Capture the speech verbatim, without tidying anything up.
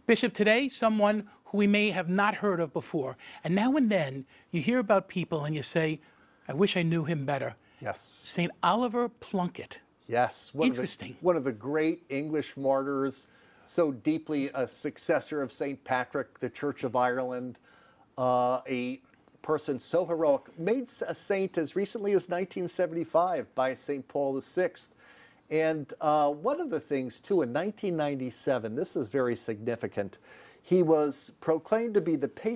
Bishop, today, someone who we may have not heard of before. And now and then, you hear about people and you say, I wish I knew him better. Yes. Saint Oliver Plunkett. Yes. One Interesting. Of the, one of the great English martyrs, so deeply a successor of Saint Patrick, the Church of Ireland, uh, a person so heroic, made a saint as recently as nineteen seventy-five by Saint Paul the Sixth. And uh, one of the things, too, in nineteen ninety-seven, this is very significant, he was proclaimed to be the patron